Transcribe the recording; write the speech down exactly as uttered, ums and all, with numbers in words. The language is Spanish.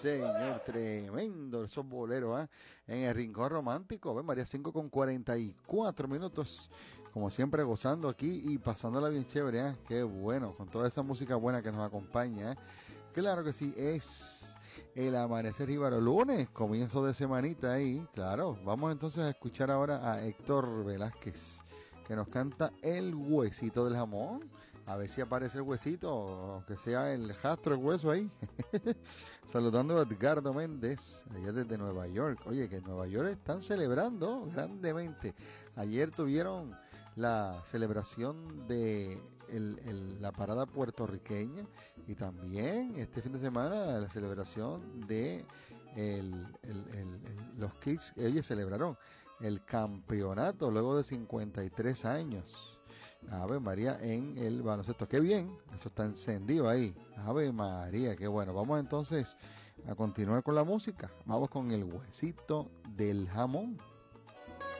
señor, tremendo esos boleros, ¿eh? En el Rincón Romántico, ven María, cinco con cuarenta y cuatro minutos, como siempre gozando aquí y pasándola bien chévere, ¿eh? Qué bueno, con toda esa música buena que nos acompaña, ¿eh? Claro que sí, es el Amanecer Jíbaro, lunes, comienzo de semanita ahí, claro. Vamos entonces a escuchar ahora a Héctor Velázquez, que nos canta El Huesito del Jamón. A ver si aparece el huesito, aunque sea el rastro, el hueso ahí. Saludando a Edgardo Méndez, allá desde Nueva York. Oye, que en Nueva York están celebrando grandemente. Ayer tuvieron la celebración de el, el, la parada puertorriqueña y también este fin de semana la celebración de el, el, el, el, los Kids. Ellos celebraron el campeonato luego de cincuenta y tres años. Ave María en el baloncesto. Qué bien, eso está encendido ahí. Ave María, qué bueno. Vamos entonces a continuar con la música. Vamos con el huesito del jamón.